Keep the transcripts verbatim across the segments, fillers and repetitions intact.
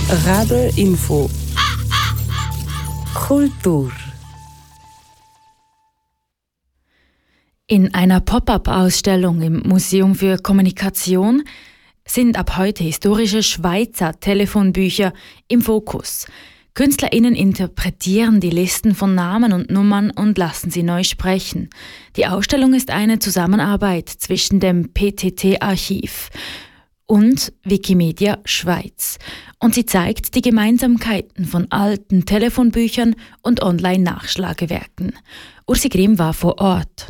Radar Info Kultur. In einer Pop-up-Ausstellung im Museum für Kommunikation sind ab heute historische Schweizer Telefonbücher im Fokus. KünstlerInnen interpretieren die Listen von Namen und Nummern und lassen sie neu sprechen. Die Ausstellung ist eine Zusammenarbeit zwischen dem P T T-Archiv und Wikimedia Schweiz. Und sie zeigt die Gemeinsamkeiten von alten Telefonbüchern und Online-Nachschlagewerken. Ursi Grimm war vor Ort.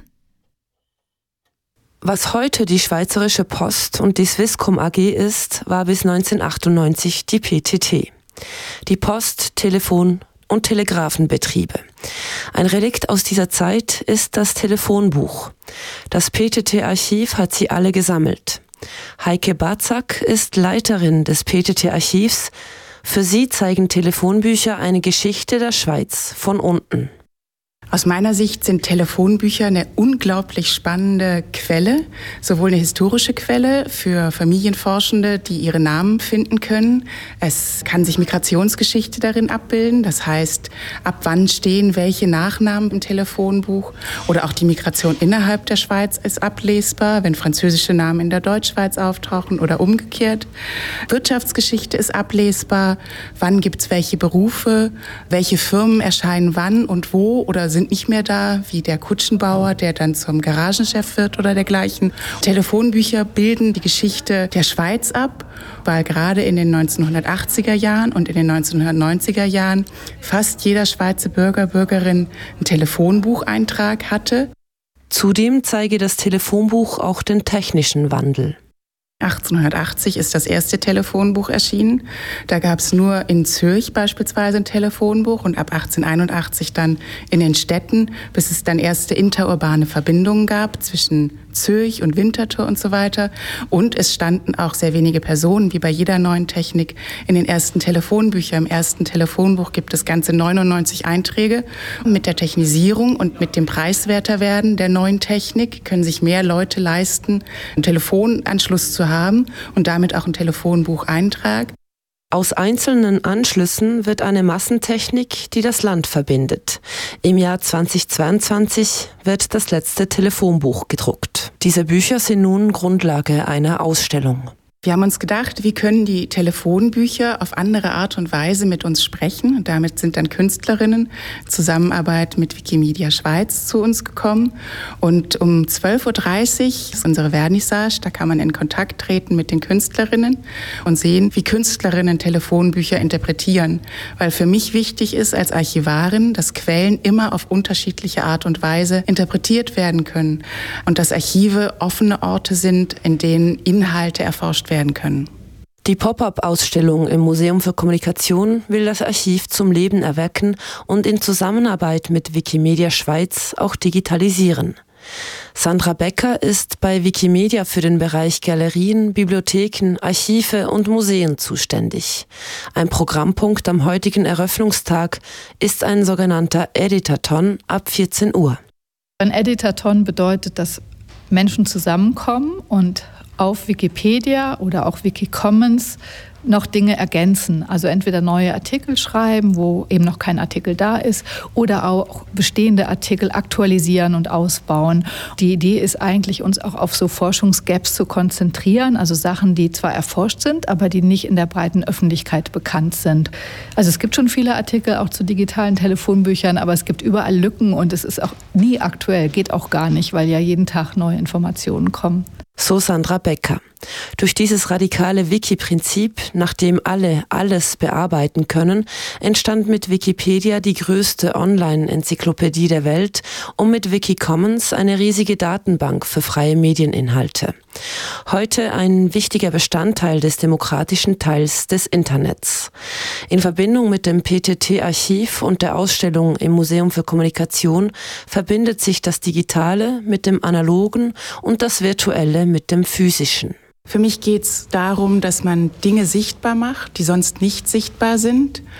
Was heute die Schweizerische Post und die Swisscom A G ist, war bis neunzehnhundertachtundneunzig die P T T. Die Post-, Telefon- und Telegrafenbetriebe. Ein Relikt aus dieser Zeit ist das Telefonbuch. Das P T T-Archiv hat sie alle gesammelt. Heike Batzak ist Leiterin des P T T-Archivs. Für sie zeigen Telefonbücher eine Geschichte der Schweiz von unten. Aus meiner Sicht sind Telefonbücher eine unglaublich spannende Quelle, sowohl eine historische Quelle für Familienforschende, die ihre Namen finden können. Es kann sich Migrationsgeschichte darin abbilden, das heißt, ab wann stehen welche Nachnamen im Telefonbuch, oder auch die Migration innerhalb der Schweiz ist ablesbar, wenn französische Namen in der Deutschschweiz auftauchen oder umgekehrt. Wirtschaftsgeschichte ist ablesbar, wann gibt es welche Berufe, welche Firmen erscheinen wann und wo oder sind nicht mehr da, wie der Kutschenbauer, der dann zum Garagenchef wird oder dergleichen. Telefonbücher bilden die Geschichte der Schweiz ab, weil gerade in den neunzehnhundertachtziger Jahren und in den neunzehnhundertneunziger Jahren fast jeder Schweizer Bürger, Bürgerin einen Telefonbucheintrag hatte. Zudem zeige das Telefonbuch auch den technischen Wandel. achtzehnhundertachtzig ist das erste Telefonbuch erschienen. Da gab es nur in Zürich beispielsweise ein Telefonbuch und ab achtzehnhunderteinundachtzig dann in den Städten, bis es dann erste interurbane Verbindungen gab zwischen Zürich und Winterthur und so weiter. Und es standen auch sehr wenige Personen, wie bei jeder neuen Technik, in den ersten Telefonbüchern. Im ersten Telefonbuch gibt es ganze neunundneunzig Einträge. Mit der Technisierung und mit dem Preiswerterwerden der neuen Technik können sich mehr Leute leisten, einen Telefonanschluss zu haben und damit auch einen Telefonbucheintrag. Aus einzelnen Anschlüssen wird eine Massentechnik, die das Land verbindet. Im Jahr zweitausendzweiundzwanzig wird das letzte Telefonbuch gedruckt. Diese Bücher sind nun Grundlage einer Ausstellung. Wir haben uns gedacht, wie können die Telefonbücher auf andere Art und Weise mit uns sprechen? Und damit sind dann Künstlerinnen in Zusammenarbeit mit Wikimedia Schweiz zu uns gekommen. Und um zwölf Uhr dreißig ist unsere Vernissage. Da kann man in Kontakt treten mit den Künstlerinnen und sehen, wie Künstlerinnen Telefonbücher interpretieren. Weil für mich wichtig ist als Archivarin, dass Quellen immer auf unterschiedliche Art und Weise interpretiert werden können. Und dass Archive offene Orte sind, in denen Inhalte erforscht werden. werden können. Die Pop-up-Ausstellung im Museum für Kommunikation will das Archiv zum Leben erwecken und in Zusammenarbeit mit Wikimedia Schweiz auch digitalisieren. Sandra Becker ist bei Wikimedia für den Bereich Galerien, Bibliotheken, Archive und Museen zuständig. Ein Programmpunkt am heutigen Eröffnungstag ist ein sogenannter Editathon ab vierzehn Uhr. Ein Editathon bedeutet, dass Menschen zusammenkommen und auf Wikipedia oder auch Wikicommons noch Dinge ergänzen. Also entweder neue Artikel schreiben, wo eben noch kein Artikel da ist, oder auch bestehende Artikel aktualisieren und ausbauen. Die Idee ist eigentlich, uns auch auf so Forschungsgaps zu konzentrieren, also Sachen, die zwar erforscht sind, aber die nicht in der breiten Öffentlichkeit bekannt sind. Also es gibt schon viele Artikel auch zu digitalen Telefonbüchern, aber es gibt überall Lücken und es ist auch nie aktuell, geht auch gar nicht, weil ja jeden Tag neue Informationen kommen. So Sandra Becker. Durch dieses radikale Wiki-Prinzip, nach dem alle alles bearbeiten können, entstand mit Wikipedia die größte Online-Enzyklopädie der Welt und mit Wikicommons eine riesige Datenbank für freie Medieninhalte. Heute ein wichtiger Bestandteil des demokratischen Teils des Internets. In Verbindung mit dem P T T-Archiv und der Ausstellung im Museum für Kommunikation verbindet sich das Digitale mit dem Analogen und das Virtuelle mit dem Physischen. Für mich geht es darum, dass man Dinge sichtbar macht, die sonst nicht sichtbar sind.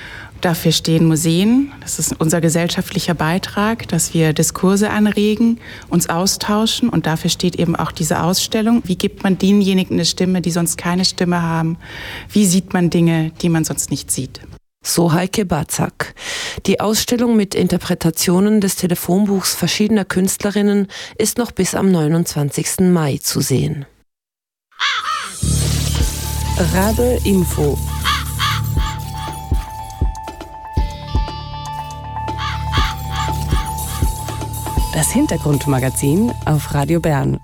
Dafür stehen Museen. Das ist unser gesellschaftlicher Beitrag, dass wir Diskurse anregen, uns austauschen. Und dafür steht eben auch diese Ausstellung. Wie gibt man denjenigen eine Stimme, die sonst keine Stimme haben? Wie sieht man Dinge, die man sonst nicht sieht? So Heike Batzak. Die Ausstellung mit Interpretationen des Telefonbuchs verschiedener Künstlerinnen ist noch bis am neunundzwanzigsten Mai zu sehen. Rabe Info. Das Hintergrundmagazin auf Radio Bern.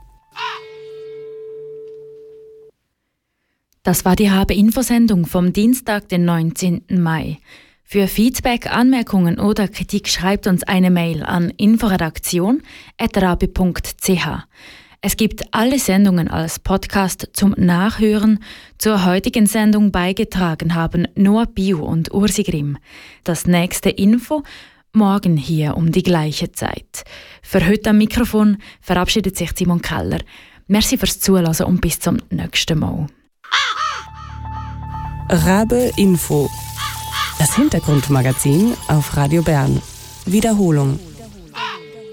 Das war die Rabe-Info-Sendung vom Dienstag, den neunzehnten Mai. Für Feedback, Anmerkungen oder Kritik schreibt uns eine Mail an inforedaktion at rabe punkt c h. Es gibt alle Sendungen als Podcast zum Nachhören. Zur heutigen Sendung beigetragen haben Noah Bio und Ursi Grimm. Das nächste Info morgen hier um die gleiche Zeit. Für heute am Mikrofon verabschiedet sich Simon Keller. Merci fürs Zuhören und bis zum nächsten Mal. Rabe Info. Das Hintergrundmagazin auf Radio Bern. Wiederholung.